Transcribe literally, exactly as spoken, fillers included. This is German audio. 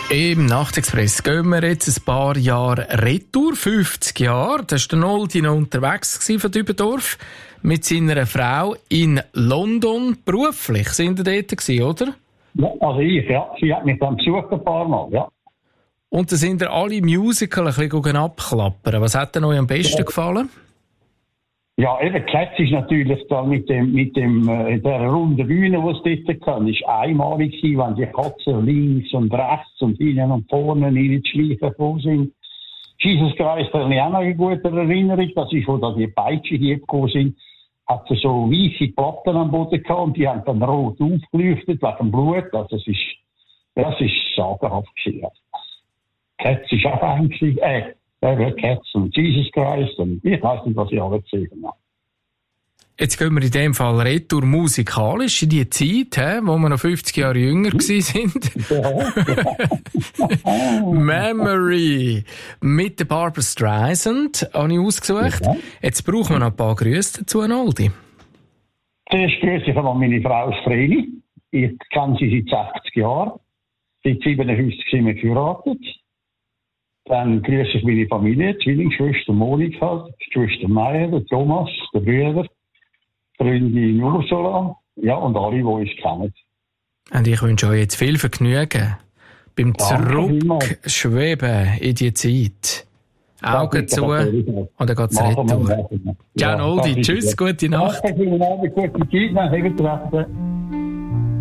Im Nachtexpress gehen wir jetzt ein paar Jahre retour, fünfzig Jahre. Da war der Noldi noch unterwegs von Dübendorf mit seiner Frau in London. Beruflich sind ihr dort gewesen, oder? Ja, also ich, ja. Sie hat mich dann besucht ein paar Mal, ja. Und da sind ihr alle Musical ein bisschen abklappern. Was hat denn euch am besten ja. gefallen? Ja, eben, Cats ist natürlich dann mit dem, mit dem, äh, der runden Bühne, die es dort kann, ist einmalig gewesen, wenn die Katzen links und rechts und hinten und vorne in die Schleife gekommen sind. Jesus Christ hat auch noch eine gute Erinnerung, das ist, wo da die Peitsche hier gekommen sind, hat sie so weisse Platten am Boden gehabt und die haben dann rot aufgeleuchtet wegen dem Blut, also das ist, das ist sagenhaft gewesen. Cats ist auch ein gewesen, äh, Der Cats und Jesus Christ und ich weiss nicht, was ich alle gesehen habe. Jetzt gehen wir in dem Fall retour musikalisch in die Zeit, he, wo wir noch fünfzig Jahre jünger gewesen sind. Ja. Memory mit der Barbra Streisand habe ich ausgesucht. Ja. Jetzt brauchen wir noch ein paar Grüße dazu, Noldi. Zuerst grüße ich einmal meine Frau Vreni. Ich kenne sie seit sechzig Jahren. Seit siebenundfünfzig sind wir geheiratet. Dann grüße ich meine Familie, Zwillingsschwester Monika, die Schwester Meier, der Thomas, der Brüder, Freundin Ursula, ja, und alle, die uns kennen. Und ich wünsche euch jetzt viel Vergnügen beim Zurückschweben in die Zeit. Augen zu und dann geht es retour. Ciao, Noldi. Tschüss, gute Nacht. Gute Nacht, gute Zeit,